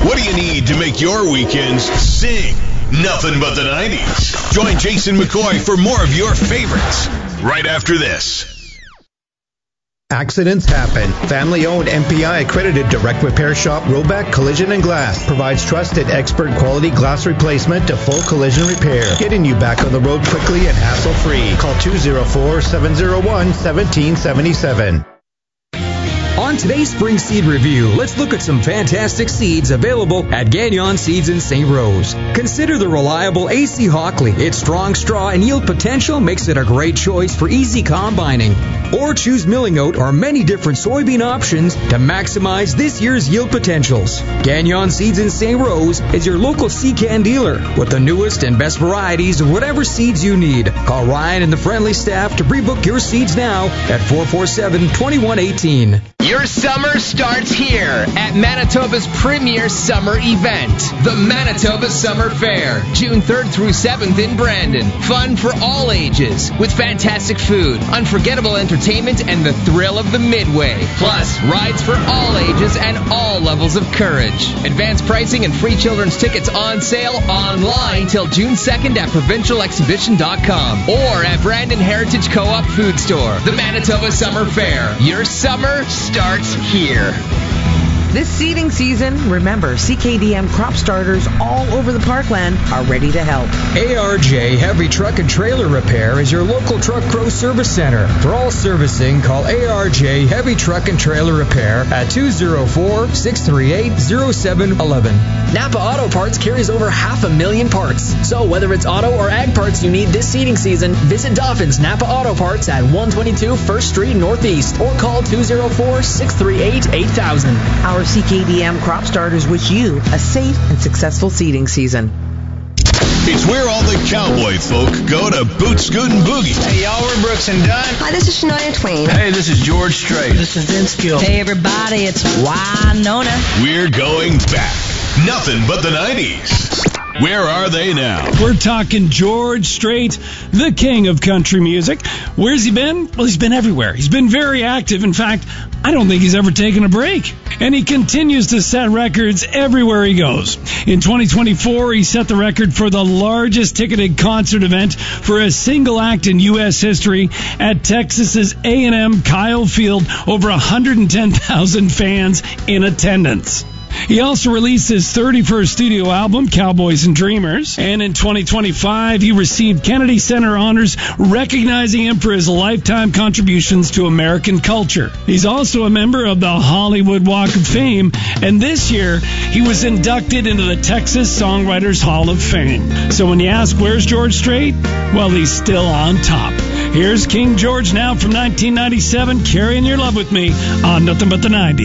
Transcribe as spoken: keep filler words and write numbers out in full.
What do you need to make your weekends sing? Nothing but the nineties. Join Jason McCoy for more of your favorites right after this. Accidents happen. Family-owned M P I-accredited direct repair shop Roback Collision and Glass provides trusted expert quality glass replacement to full collision repair, getting you back on the road quickly and hassle-free. Call two oh four, seven oh one, one seven seven seven. On today's Spring Seed Review, let's look at some fantastic seeds available at Gagnon Seeds in Saint Rose. Consider the reliable A C Hockley. Its strong straw and yield potential makes it a great choice for easy combining. Or choose Milling Oat or many different soybean options to maximize this year's yield potentials. Gagnon Seeds in Saint Rose is your local C-Can dealer with the newest and best varieties of whatever seeds you need. Call Ryan and the friendly staff to pre-book your seeds now at four four seven, two one one eight. Your summer starts here at Manitoba's premier summer event, the Manitoba Summer Fair, June third through seventh in Brandon. Fun for all ages with fantastic food, unforgettable entertainment, and the thrill of the Midway. Plus, rides for all ages and all levels of courage. Advanced pricing and free children's tickets on sale online till June second at provincial exhibition dot com or at Brandon Heritage Co-op Food Store. The Manitoba Summer Fair. Your summer starts here. This seeding season, remember, C K D M crop starters all over the parkland are ready to help. A R J Heavy Truck and Trailer Repair is your local Truck Pro Service Center. For all servicing, call A R J Heavy Truck and Trailer Repair at two oh four, six three eight, oh seven one one. Napa Auto Parts carries over half a million parts. So whether it's auto or ag parts you need this seeding season, visit Dolphin's Napa Auto Parts at one twenty-two First Street Northeast or call two oh four, six three eight, eight thousand. Our C K D M crop starters wish you a safe and successful seeding season. It's where all the cowboy folk go to boot scoot and boogie. Hey, y'all, we're Brooks and Dunn. Hi, this is Shania Twain. Hey, this is George Strait. This is Vince Gill. Hey, everybody, it's Wynonna. We're going back. Nothing but the nineties. Where are they now? We're talking George Strait, the king of country music. Where's he been? Well, he's been everywhere. He's been very active. In fact, I don't think he's ever taken a break. And he continues to set records everywhere he goes. In twenty twenty-four, he set the record for the largest ticketed concert event for a single act in U S history at Texas's A and M Kyle Field. Over one hundred ten thousand fans in attendance. He also released his thirty-first studio album, Cowboys and Dreamers, and in twenty twenty-five, he received Kennedy Center honors recognizing him for his lifetime contributions to American culture. He's also a member of the Hollywood Walk of Fame, and this year, he was inducted into the Texas Songwriters Hall of Fame. So when you ask, where's George Strait? Well, he's still on top. Here's King George now from nineteen ninety-seven, carrying your love with me on Nothing But the nineties.